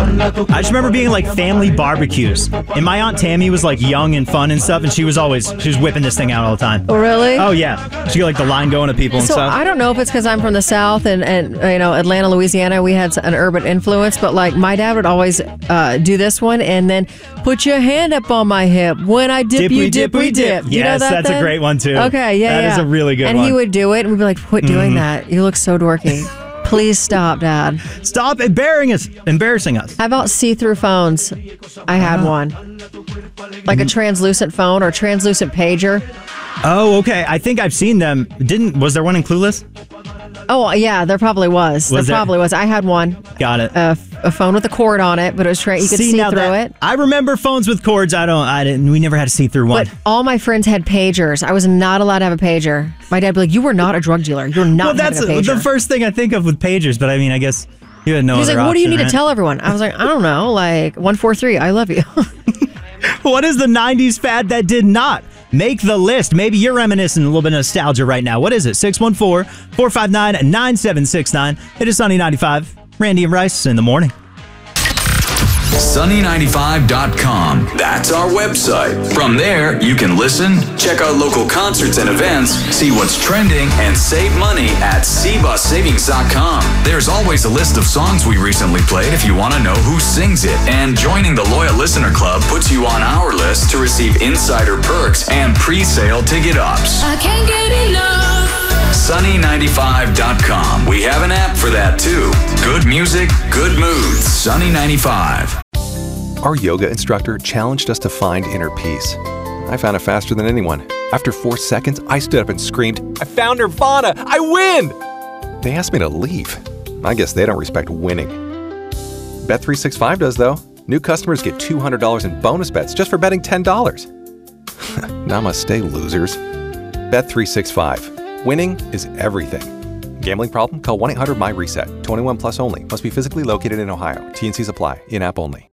I just remember being like family barbecues, and my Aunt Tammy was like young and fun and stuff, and she was whipping this thing out all the time. Oh, really? Oh yeah, she got like the line going to people and So stuff. I don't know if it's because I'm from the South and Atlanta, Louisiana, we had an urban influence, but like my dad would always do this one and then put your hand up on my hip. When I dip, you dip, we dip. You know Yes, that that's then? a great one too. Okay, yeah, That is a really good and one. he would do it and we'd be like, quit doing that. You look so dorky. Please stop, Dad. Stop embarrassing us. How about see-through phones? I had one. Like a translucent phone or translucent pager. Oh, okay. I think I've seen them. Was there one in Clueless? Oh, yeah, there probably was. There probably was. I had one. Got it. A phone with a cord on it, but it was you could see now through it. I remember phones with cords. We never had a see-through one. But all my friends had pagers. I was not allowed to have a pager. My dad would be like, you were not a drug dealer. You're not having a pager. That's the first thing I think of with pagers, but I mean, I guess you had no He's other like, what do you option, need right? to tell everyone? I was like, I don't know, like 143, I love you. What is the 90s fad that did not make the list? Maybe you're reminiscing a little bit of nostalgia right now. What is it? 614-459-9769. It is Sunny 95. Randy and Rice in the morning. Sunny95.com. That's our website. From there, you can listen, check out local concerts and events, see what's trending, and save money at cbussavings.com. There's always a list of songs we recently played if you want to know who sings it. And joining the Loyal Listener Club puts you on our list to receive insider perks and pre-sale ticket ups. I can't get enough. Sunny95.com. We have an app for that too. Good music, good moods. Sunny95. Our yoga instructor challenged us to find inner peace. I found it faster than anyone. After 4 seconds, I stood up and screamed, I found Nirvana! I win! They asked me to leave. I guess they don't respect winning. Bet365 does, though. New customers get $200 in bonus bets just for betting $10. Namaste, losers. Bet365. Winning is everything. Gambling problem? Call 1-800-MY-RESET. 21 plus only. Must be physically located in Ohio. T&Cs apply. In-app only.